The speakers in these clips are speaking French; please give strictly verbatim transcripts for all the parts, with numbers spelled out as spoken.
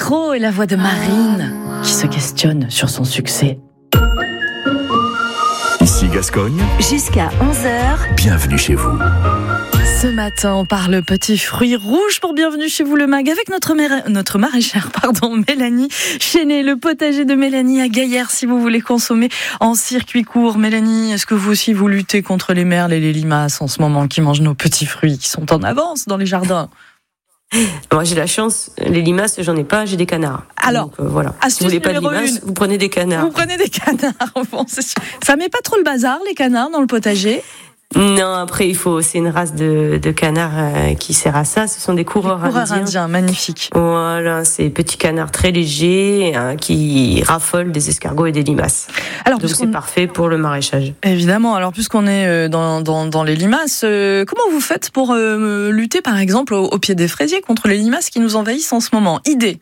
Castro et la voix de Marine qui se questionne sur son succès. Ici Gascogne. Jusqu'à onze heures. Bienvenue chez vous. Ce matin, on parle petits fruits rouges pour Bienvenue chez vous le mag avec notre, mara... notre maraîchère, pardon, Mélanie Chénet, le potager de Mélanie à Gaillère si vous voulez consommer en circuit court. Mélanie, est-ce que vous aussi vous luttez contre les merles et les limaces en ce moment qui mangent nos petits fruits qui sont en avance dans les jardins? Moi j'ai la chance, les limaces j'en ai pas, j'ai des canards. Alors, donc, euh, voilà. Si vous voulez pas de limaces, une. vous prenez des canards. Vous prenez des canards. Bon, c'est sûr. Ça met pas trop le bazar les canards dans le potager? Non, après il faut, c'est une race de, de canards euh, qui sert à ça. Ce sont des coureurs, des coureurs indiens. indiens, magnifiques. Voilà, c'est petits canards très légers euh, qui raffolent des escargots et des limaces. Alors, donc c'est parfait pour le maraîchage. Évidemment. Alors puisqu'on est dans dans, dans les limaces, euh, comment vous faites pour euh, lutter par exemple au, au pied des fraisiers contre les limaces qui nous envahissent en ce moment? Idée.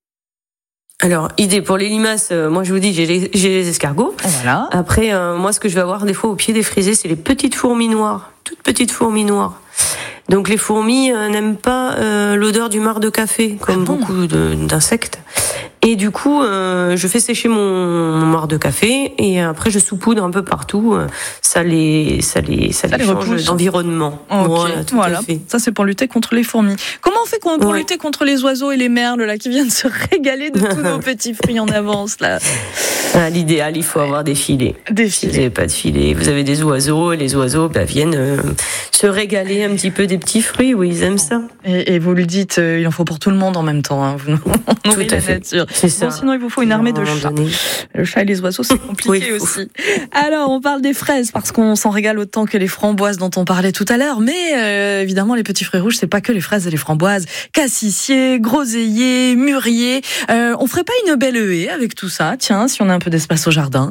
Alors, idée pour les limaces, euh, moi je vous dis, j'ai les, j'ai les escargots. Voilà. Après, euh, moi ce que je vais avoir des fois au pied des fraisiers, c'est les petites fourmis noires, toutes petites fourmis noires. Donc les fourmis euh, n'aiment pas euh, l'odeur du marc de café, comme ah bon beaucoup de, d'insectes. Et du coup, euh, je fais sécher mon, mon marc de café et après je saupoudre un peu partout. Ça les, ça les, ça, ça les, les change repousse. D'environnement. Okay. Voilà, tout voilà. À fait. Ça c'est pour lutter contre les fourmis. Comment on fait pour ouais. lutter contre les oiseaux et les merles là qui viennent se régaler de tous nos petits fruits en avance là? À l'idéal, il faut avoir des filets. Des filets. Si vous n'avez pas de filets, vous avez des oiseaux et les oiseaux bah, viennent euh, se régaler un petit peu des petits fruits. Oui, ils aiment ça. Et, et vous le dites, euh, il en faut pour tout le monde en même temps. Hein. Vous tout à fait. Nature. C'est ça. Bon, sinon, il vous faut une armée de chats. Donné. Le chat et les oiseaux, c'est compliqué oui, aussi. Alors, on parle des fraises parce qu'on s'en régale autant que les framboises dont on parlait tout à l'heure. Mais euh, évidemment, les petits fruits rouges, c'est pas que les fraises et les framboises. Cassissier, groseillier, mûrier. Euh, on ferait pas une belle haie avec tout ça? Tiens, si on a un peu d'espace au jardin.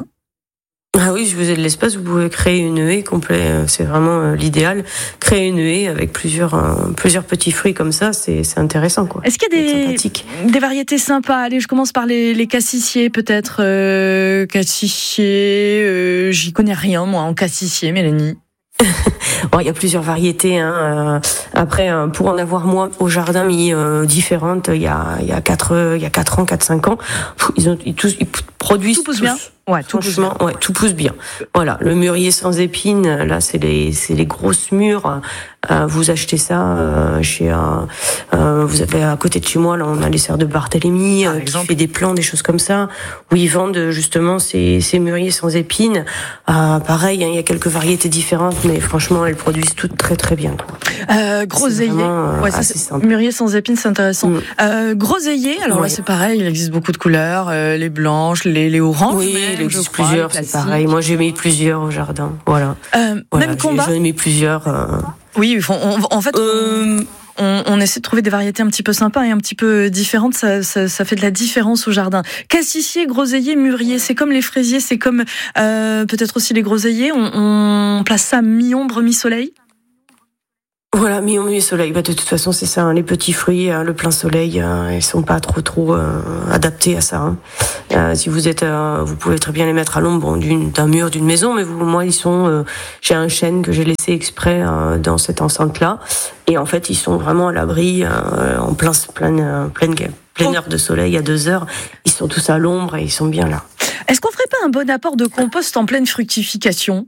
Ah oui, si vous avez de l'espace, vous pouvez créer une haie complète. C'est vraiment l'idéal. Créer une haie avec plusieurs euh, plusieurs petits fruits comme ça, c'est c'est intéressant quoi. Est-ce qu'il y a des des variétés sympas? Allez, je commence par les les cassissiers peut-être. Euh, cassissier, euh, j'y connais rien moi en cassissier, Mélanie. Bon, il y a plusieurs variétés. Hein. Après, pour en avoir moi au jardin mis euh, différentes, il y a il y a quatre il y a quatre ans, quatre cinq ans, ils ont ils tous ils produisent tout pousse tous. bien. Ouais, tout pousse bien. Ouais, tout pousse bien. Voilà, le mûrier sans épines, là, c'est les c'est les grosses mûres. Euh, vous achetez ça euh, chez un. Euh, vous avez à côté de chez moi, là, on a les serres de Barthélemy euh, qui fait des plants, des choses comme ça, où ils vendent justement ces ces mûriers sans épines. Euh, pareil, hein, il y a quelques variétés différentes, mais franchement, elles produisent toutes très très bien. Euh, groseillier, euh, ouais, c'est simple. Mûrier sans épines, c'est intéressant. Mm. Euh, groseillier, alors ouais. Là, c'est pareil, il existe beaucoup de couleurs, euh, les blanches, les les oranges. Oui, même, il existe crois, plusieurs, c'est pareil. Moi, j'ai mis plusieurs au jardin, voilà. Euh, voilà même combat. J'en ai mis plusieurs. Euh... Oui, on, on, en fait. Euh... On, on essaie de trouver des variétés un petit peu sympas et un petit peu différentes, ça, ça, ça fait de la différence au jardin. Cassissier, groseillier, mûrier, c'est comme les fraisiers, c'est comme euh, peut-être aussi les groseilliers. On, on place ça mi-ombre, mi-soleil. Voilà, mi-ombre, mi-soleil. Bah, de toute façon, c'est ça. Hein, les petits fruits, hein, le plein soleil, hein, ils sont pas trop trop euh, adaptés à ça. Hein. Euh, si vous êtes, euh, vous pouvez très bien les mettre à l'ombre d'une, d'un mur, d'une maison, mais vous, moi, ils sont. Euh, j'ai un chêne que j'ai laissé exprès euh, dans cette enceinte-là, et en fait, ils sont vraiment à l'abri, euh, en plein, pleine, euh, pleine, pleine heure de soleil à deux heures. Ils sont tous à l'ombre et ils sont bien là. Est-ce qu'on ferait pas un bon apport de compost en pleine fructification?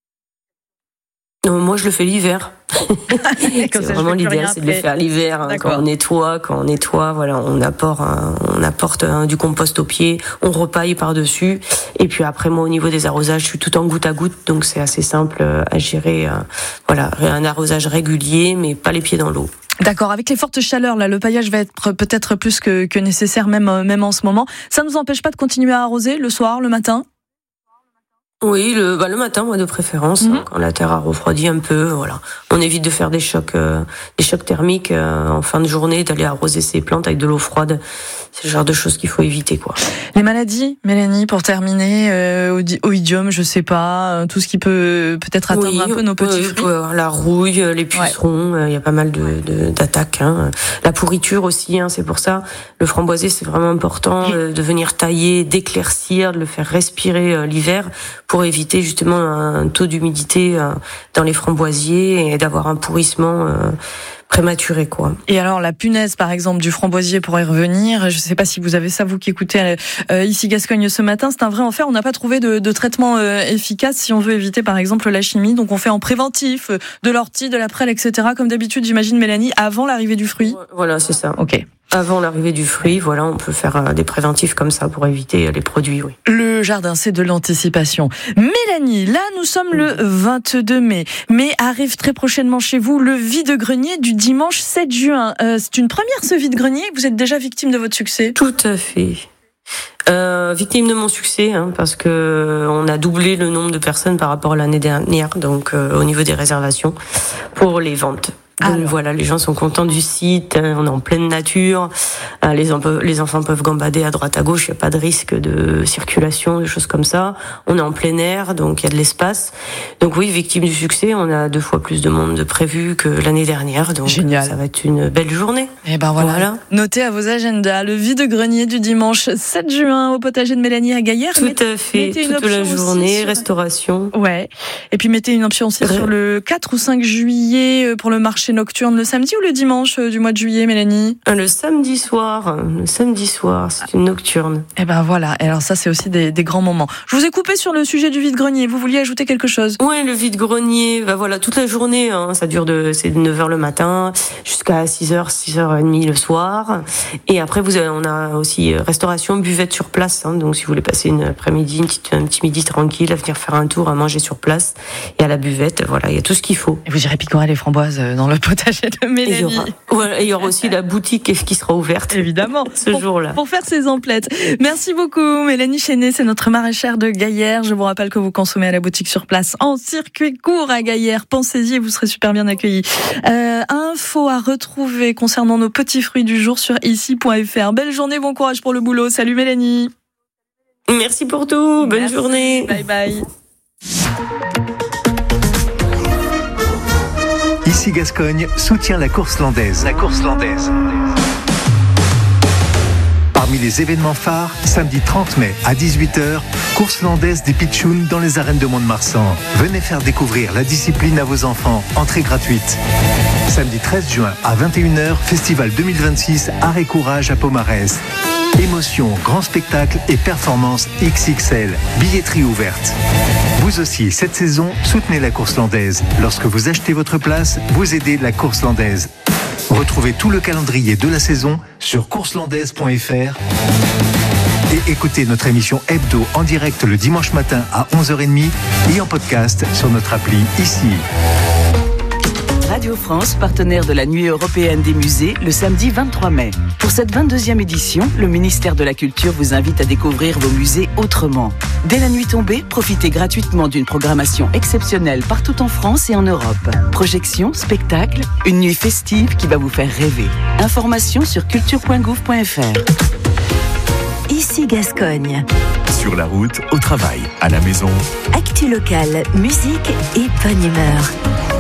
Non, moi, je le fais l'hiver. C'est ça, vraiment l'idéal, c'est de le faire l'hiver, hein, quand on nettoie, quand on nettoie, voilà, on apporte, un, on apporte un, du compost au pied, on repaille par dessus, et puis après moi au niveau des arrosages, je suis tout en goutte à goutte, donc c'est assez simple à gérer, euh, voilà, un arrosage régulier, mais pas les pieds dans l'eau. D'accord, avec les fortes chaleurs, là, le paillage va être peut-être plus que, que nécessaire, même, même en ce moment. Ça ne nous empêche pas de continuer à arroser le soir, le matin? Oui, le, bah, le matin, moi, de préférence, mmh. hein, quand la terre a refroidi un peu, voilà. On évite de faire des chocs, euh, des chocs thermiques euh, en fin de journée, d'aller arroser ses plantes avec de l'eau froide. C'est le genre de choses qu'il faut éviter, quoi. Les maladies, Mélanie, pour terminer, euh, oïdium, je sais pas, euh, tout ce qui peut peut-être atteindre oui, un peu nos petits fruits. Euh, la rouille, les pucerons, il ouais. euh, y a pas mal de, de d'attaques. Hein. La pourriture aussi, hein, c'est pour ça. Le framboisier, c'est vraiment important euh, de venir tailler, d'éclaircir, de le faire respirer euh, l'hiver, pour éviter justement un taux d'humidité dans les framboisiers et d'avoir un pourrissement prématuré, quoi. Et alors la punaise, par exemple, du framboisier, pour y revenir, je ne sais pas si vous avez ça, vous qui écoutez euh, ici Gascogne ce matin, c'est un vrai enfer. On n'a pas trouvé de, de traitement euh, efficace si on veut éviter, par exemple, la chimie. Donc on fait en préventif, euh, de l'ortie, de la prêle, et cetera. Comme d'habitude, j'imagine, Mélanie, avant l'arrivée du fruit. Voilà, c'est ça. Ok. Avant l'arrivée du fruit, voilà, on peut faire des préventifs comme ça pour éviter les produits, oui. Le jardin, c'est de l'anticipation. Mélanie, là, nous sommes le vingt-deux mai, mais arrive très prochainement chez vous le vide-grenier du dimanche sept juin. Euh, c'est une première, ce vide-grenier. Vous êtes déjà victime de votre succès? Tout à fait. Euh, victime de mon succès, hein, parce que on a doublé le nombre de personnes par rapport à l'année dernière, donc euh, au niveau des réservations pour les ventes. Donc alors, voilà, les gens sont contents du site, on est en pleine nature, les, en- les enfants peuvent gambader à droite à gauche, il n'y a pas de risque de circulation, des choses comme ça. On est en plein air, donc il y a de l'espace. Donc oui, victime du succès, on a deux fois plus de monde de prévu que l'année dernière, donc génial. Ça va être une belle journée. Et ben voilà. Voilà. Notez à vos agendas le vide-grenier du dimanche sept juin au potager de Mélanie à Gaillère. Tout Mettez- à fait, mettez une toute la option journée, aussi sur- restauration. Ouais. Et puis mettez une option aussi Ré- sur le quatre ou cinq juillet pour le marché nocturne, le samedi ou le dimanche du mois de juillet, Mélanie? Le samedi soir, le samedi soir, c'est une nocturne. Et ben voilà. Et alors ça, c'est aussi des, des grands moments. Je vous ai coupé sur le sujet du vide-grenier. Vous vouliez ajouter quelque chose? Ouais, le vide-grenier, bah voilà, toute la journée, hein, ça dure de, c'est de neuf heures le matin jusqu'à six heures, six heures trente le soir. Et après, vous avez, on a aussi euh, restauration, buvette sur place, hein, donc si vous voulez passer une après-midi, une petite, un petit midi tranquille, à venir faire un tour, à manger sur place et à la buvette, voilà, il y a tout ce qu'il faut. Et vous irez picorer les framboises dans le potager de Et il y Mélanie. aura, voilà, et il y aura aussi la boutique qui sera ouverte. Évidemment. Ce pour, jour-là. Pour faire ses emplettes. Merci beaucoup, Mélanie Chénet. C'est notre maraîchère de Gaillère. Je vous rappelle que vous consommez à la boutique sur place en circuit court à Gaillère. Pensez-y et vous serez super bien accueillis. Euh, info à retrouver concernant nos petits fruits du jour sur ici point f r. Belle journée, bon courage pour le boulot. Salut Mélanie. Merci pour tout. Bonne Merci. journée. Bye bye. Ici Gascogne soutient la course landaise. La course landaise. Parmi les événements phares, samedi trente mai à dix-huit heures, course landaise des pitchouns dans les arènes de Mont-de-Marsan. Venez faire découvrir la discipline à vos enfants, entrée gratuite. Samedi treize juin à vingt et une heures, festival deux mille vingt-six, Art et Courage à Pomarez. Émotion, grand spectacle et performance X X L. Billetterie ouverte. Vous aussi, cette saison, soutenez la course landaise. Lorsque vous achetez votre place, vous aidez la course landaise. Retrouvez tout le calendrier de la saison sur course landaise point f r et écoutez notre émission hebdo en direct le dimanche matin à onze heures trente et en podcast sur notre appli ici. Radio France, partenaire de la Nuit européenne des musées, le samedi vingt-trois mai. Pour cette vingt-deuxième édition, le ministère de la Culture vous invite à découvrir vos musées autrement. Dès la nuit tombée, profitez gratuitement d'une programmation exceptionnelle partout en France et en Europe. Projections, spectacles, une nuit festive qui va vous faire rêver. Informations sur culture point gouv point f r. Ici Gascogne. Sur la route, au travail, à la maison. Actu locale, musique et bonne humeur.